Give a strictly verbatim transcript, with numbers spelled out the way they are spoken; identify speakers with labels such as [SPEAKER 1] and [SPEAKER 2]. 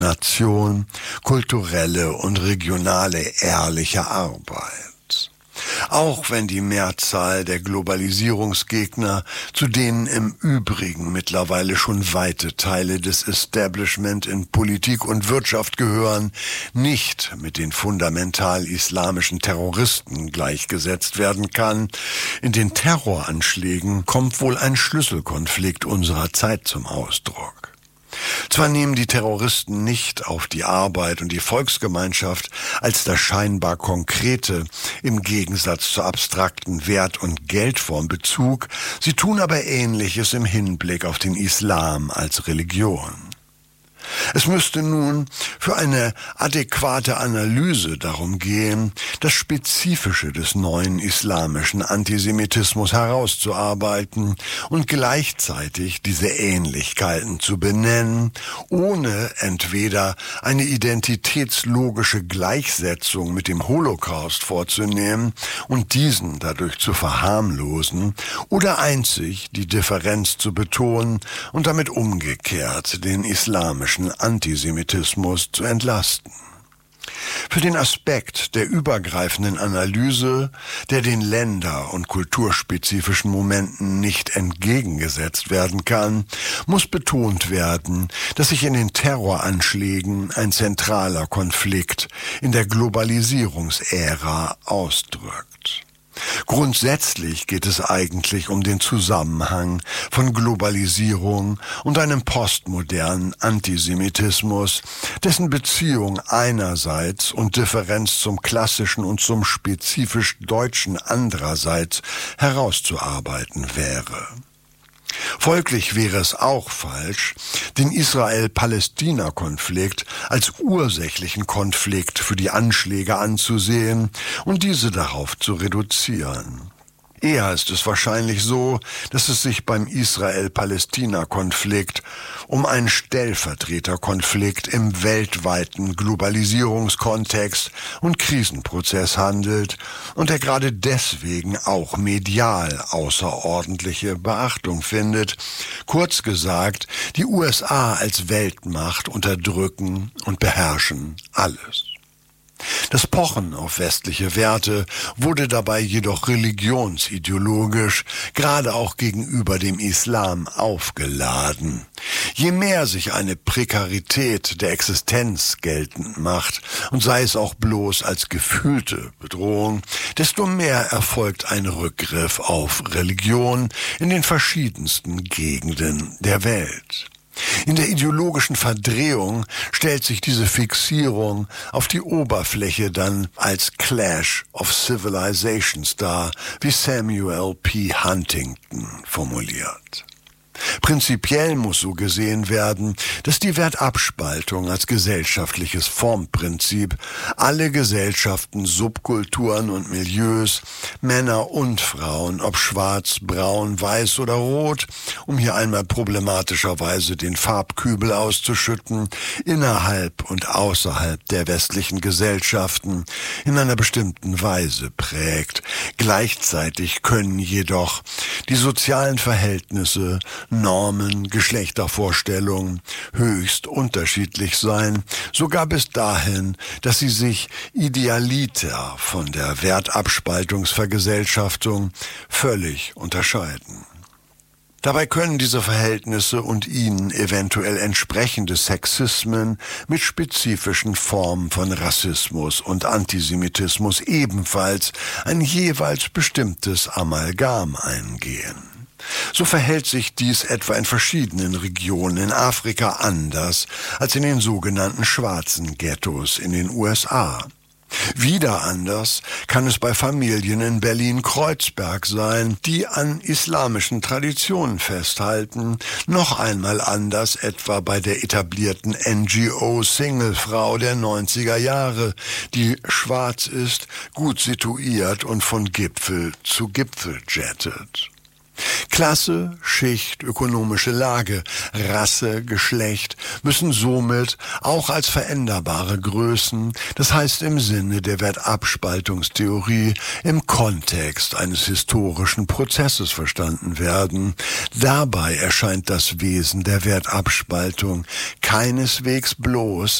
[SPEAKER 1] Nation, kulturelle und regionale ehrliche Arbeit. Auch wenn die Mehrzahl der Globalisierungsgegner, zu denen im Übrigen mittlerweile schon weite Teile des Establishment in Politik und Wirtschaft gehören, nicht mit den fundamental islamischen Terroristen gleichgesetzt werden kann, in den Terroranschlägen kommt wohl ein Schlüsselkonflikt unserer Zeit zum Ausdruck. Zwar nehmen die Terroristen nicht auf die Arbeit und die Volksgemeinschaft als das scheinbar Konkrete im Gegensatz zur abstrakten Wert- und Geldform Bezug, sie tun aber Ähnliches im Hinblick auf den Islam als Religion. Es müsste nun für eine adäquate Analyse darum gehen, das Spezifische des neuen islamischen Antisemitismus herauszuarbeiten und gleichzeitig diese Ähnlichkeiten zu benennen, ohne entweder eine identitätslogische Gleichsetzung mit dem Holocaust vorzunehmen und diesen dadurch zu verharmlosen oder einzig die Differenz zu betonen und damit umgekehrt den islamischen Antisemitismus zu entlasten. Für den Aspekt der übergreifenden Analyse, der den länder- und kulturspezifischen Momenten nicht entgegengesetzt werden kann, muss betont werden, dass sich in den Terroranschlägen ein zentraler Konflikt in der Globalisierungsära ausdrückt. Grundsätzlich geht es eigentlich um den Zusammenhang von Globalisierung und einem postmodernen Antisemitismus, dessen Beziehung einerseits und Differenz zum klassischen und zum spezifisch Deutschen andererseits herauszuarbeiten wäre. Folglich wäre es auch falsch, den Israel-Palästina-Konflikt als ursächlichen Konflikt für die Anschläge anzusehen und diese darauf zu reduzieren. Eher ist es wahrscheinlich so, dass es sich beim Israel-Palästina-Konflikt um einen Stellvertreterkonflikt im weltweiten Globalisierungskontext und Krisenprozess handelt und der gerade deswegen auch medial außerordentliche Beachtung findet. Kurz gesagt, die U S A als Weltmacht unterdrücken und beherrschen alles. Das Pochen auf westliche Werte wurde dabei jedoch religionsideologisch, gerade auch gegenüber dem Islam, aufgeladen. Je mehr sich eine Prekarität der Existenz geltend macht, und sei es auch bloß als gefühlte Bedrohung, desto mehr erfolgt ein Rückgriff auf Religion in den verschiedensten Gegenden der Welt. In der ideologischen Verdrehung stellt sich diese Fixierung auf die Oberfläche dann als Clash of Civilizations dar, wie Samuel P. Huntington formuliert. Prinzipiell muss so gesehen werden, dass die Wertabspaltung als gesellschaftliches Formprinzip alle Gesellschaften, Subkulturen und Milieus, Männer und Frauen, ob schwarz, braun, weiß oder rot, um hier einmal problematischerweise den Farbkübel auszuschütten, innerhalb und außerhalb der westlichen Gesellschaften in einer bestimmten Weise prägt. Gleichzeitig können jedoch die sozialen Verhältnisse, Normen, Geschlechtervorstellungen höchst unterschiedlich sein, sogar bis dahin, dass sie sich idealiter von der Wertabspaltungsvergesellschaftung völlig unterscheiden. Dabei können diese Verhältnisse und ihnen eventuell entsprechende Sexismen mit spezifischen Formen von Rassismus und Antisemitismus ebenfalls ein jeweils bestimmtes Amalgam eingehen. So verhält sich dies etwa in verschiedenen Regionen in Afrika anders als in den sogenannten schwarzen Ghettos in den U S A. Wieder anders kann es bei Familien in Berlin-Kreuzberg sein, die an islamischen Traditionen festhalten, noch einmal anders etwa bei der etablierten N G O-Singlefrau der neunziger Jahre, die schwarz ist, gut situiert und von Gipfel zu Gipfel jettet. Klasse, Schicht, ökonomische Lage, Rasse, Geschlecht müssen somit auch als veränderbare Größen, das heißt im Sinne der Wertabspaltungstheorie, im Kontext eines historischen Prozesses verstanden werden. Dabei erscheint das Wesen der Wertabspaltung keineswegs bloß